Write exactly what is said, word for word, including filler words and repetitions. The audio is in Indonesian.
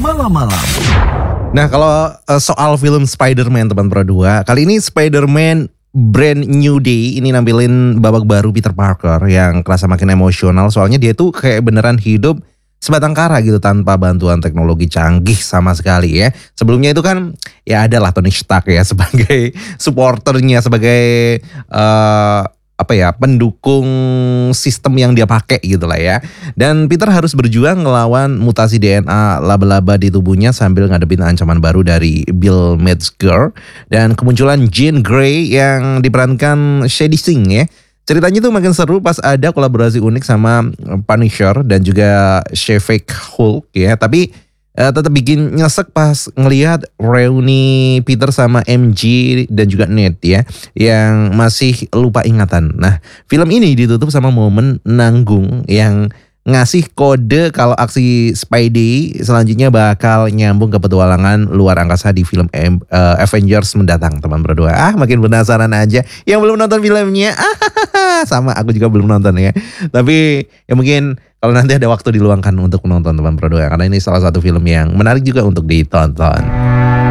malam-malam. Nah kalau uh, soal film Spider-Man teman Pro dua, kali ini Spider-Man Brand New Day ini nampilin babak baru Peter Parker yang kerasa makin emosional. Soalnya dia tuh kayak beneran hidup sebatang kara gitu tanpa bantuan teknologi canggih sama sekali ya. Sebelumnya itu kan ya adalah Tony Stark ya sebagai supporternya, sebagai uh, apa ya pendukung sistem yang dia pakai gitu lah ya. Dan Peter harus berjuang ngelawan mutasi D N A laba-laba di tubuhnya sambil ngadepin ancaman baru dari Bill Metzger dan kemunculan Jean Grey yang diperankan Shady Singh ya. Ceritanya tuh makin seru pas ada kolaborasi unik sama Punisher dan juga She-Hulk Hulk ya. Tapi uh, tetap bikin nyesek pas ngelihat reuni Peter sama M J dan juga Ned ya, yang masih lupa ingatan. Nah, film ini ditutup sama momen nanggung yang ngasih kode kalau aksi Spidey selanjutnya bakal nyambung ke petualangan luar angkasa di film M, uh, Avengers mendatang teman berdua. Ah makin penasaran aja. Yang belum nonton filmnya, ah sama aku juga belum nonton ya. Tapi ya mungkin kalau nanti ada waktu diluangkan untuk menonton teman berdua, karena ini salah satu film yang menarik juga untuk ditonton.